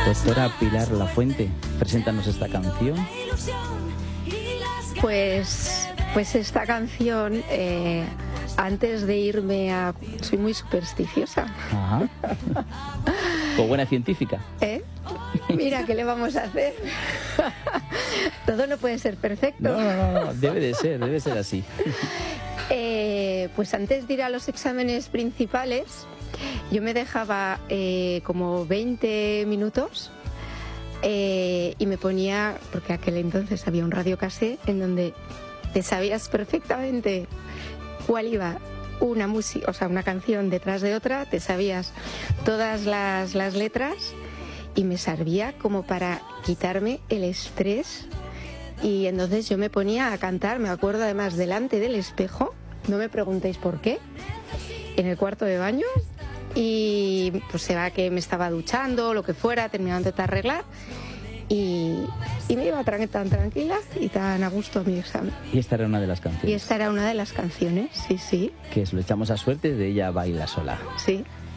Doctora Pilar Lafuente, preséntanos esta canción. Pues esta canción, antes de irme a... Soy muy supersticiosa. Ajá. O buena científica. Mira, ¿qué le vamos a hacer? Todo no puede ser perfecto. No, debe de ser así. Pues antes de ir a los exámenes principales, yo me dejaba como 20 minutos y me ponía, porque aquel entonces había un radiocasé en donde te sabías perfectamente cuál iba una música, o sea, una canción detrás de otra, te sabías todas las letras y me servía como para quitarme el estrés. Y entonces yo me ponía a cantar, me acuerdo además delante del espejo, no me preguntéis por qué, en el cuarto de baño, y pues se va que me estaba duchando, lo que fuera, terminando de arreglar, y me iba tan tranquila y tan a gusto a mi examen. Y esta era una de las canciones. Y esta era una de las canciones, sí. Que es Lo echamos a suerte, de Ella baila sola. Sí.